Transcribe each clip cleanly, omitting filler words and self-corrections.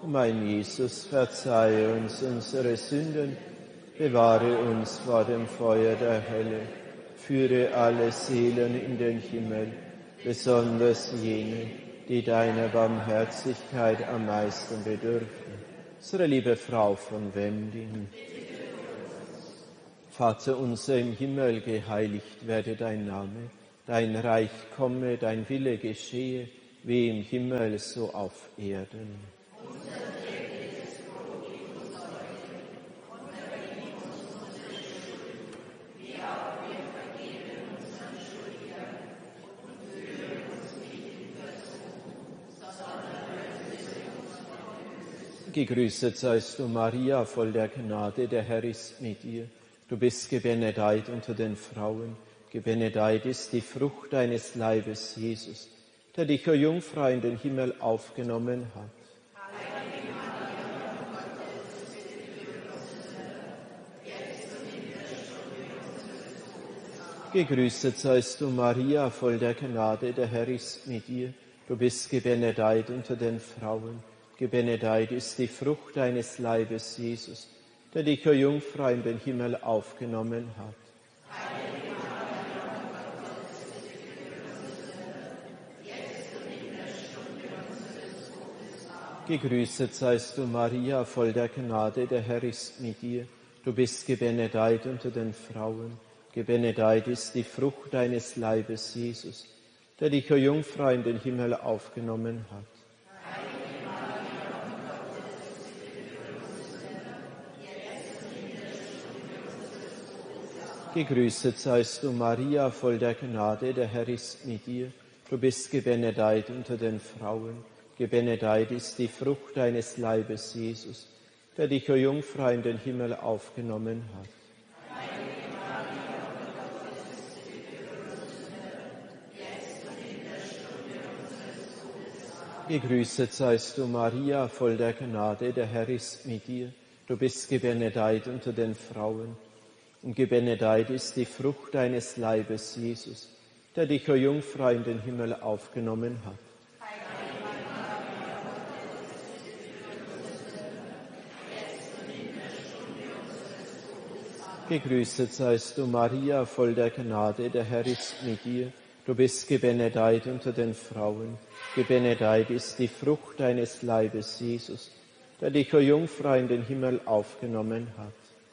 mein Jesus, verzeihe uns unsere Sünden, bewahre uns vor dem Feuer der Hölle, führe alle Seelen in den Himmel, besonders jene, die deiner Barmherzigkeit am meisten bedürfen. Unsere liebe Frau von Wending. Vater unser im Himmel, geheiligt werde dein Name, dein Reich komme, dein Wille geschehe, wie im Himmel so auf Erden. Gegrüßet seist du, Maria, voll der Gnade, der Herr ist mit dir. Du bist gebenedeit unter den Frauen, gebenedeit ist die Frucht deines Leibes, Jesus, der dich, o Jungfrau, in den Himmel aufgenommen hat. Gegrüßet seist du, Maria, voll der Gnade, der Herr ist mit dir. Du bist gebenedeit unter den Frauen, gebenedeit ist die Frucht deines Leibes, Jesus, der dich, o Jungfrau, in den Himmel aufgenommen hat. Gegrüßet seist du, Maria, voll der Gnade, der Herr ist mit dir. Du bist gebenedeit unter den Frauen, gebenedeit ist die Frucht deines Leibes, Jesus, der dich, o Jungfrau, in den Himmel aufgenommen hat. Gegrüßet seist du, Maria, voll der Gnade, der Herr ist mit dir. Du bist gebenedeit unter den Frauen, gebenedeit ist die Frucht deines Leibes, Jesus, der dich, o Jungfrau, in den Himmel aufgenommen hat. Gegrüßet seist du, Maria, voll der Gnade, der Herr ist mit dir. Du bist gebenedeit unter den Frauen, und gebenedeit ist die Frucht deines Leibes, Jesus, der dich, o Jungfrau, in den Himmel aufgenommen hat. Gegrüßet seist du, Maria, voll der Gnade, der Herr ist mit dir. Du bist gebenedeit unter den Frauen, gebenedeit ist die Frucht deines Leibes, Jesus, der dich, o Jungfrau, in den Himmel aufgenommen hat.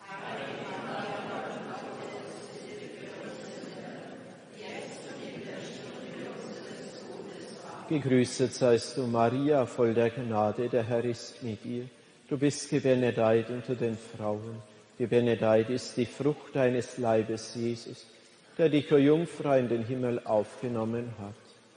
Gegrüßet seist du, Maria, voll der Gnade, der Herr ist mit dir. Du bist gebenedeit unter den Frauen, gebenedeit ist die Frucht deines Leibes, Jesus, der dich, o Jungfrau, in den Himmel aufgenommen hat.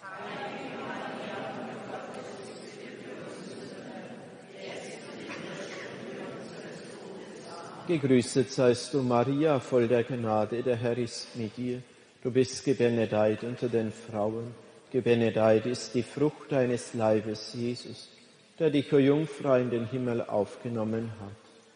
Gegrüßet seist du, Maria, voll der Gnade, der Herr ist mit dir. Du bist gebenedeit unter den Frauen, gebenedeit ist die Frucht deines Leibes, Jesus, der dich, o Jungfrau, in den Himmel aufgenommen hat.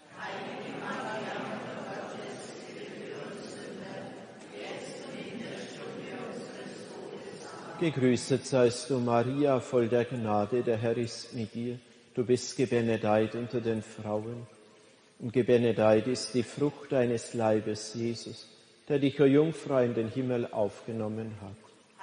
Gegrüßet seist du, Maria, voll der Gnade, der Herr ist mit dir. Du bist gebenedeit unter den Frauen, und gebenedeit ist die Frucht deines Leibes, Jesus, der dich, o Jungfrau, in den Himmel aufgenommen hat.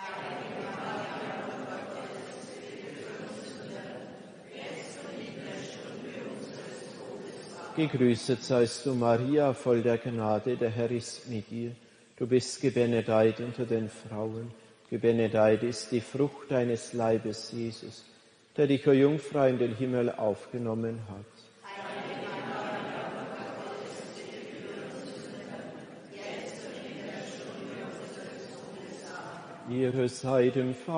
Gegrüßet seist du, Maria, voll der Gnade, der Herr ist mit dir. Du bist gebenedeit unter den Frauen, gebenedeit ist die Frucht deines Leibes, Jesus, der dich, o Jungfrau, in den Himmel aufgenommen hat. Ehre sei dem Vater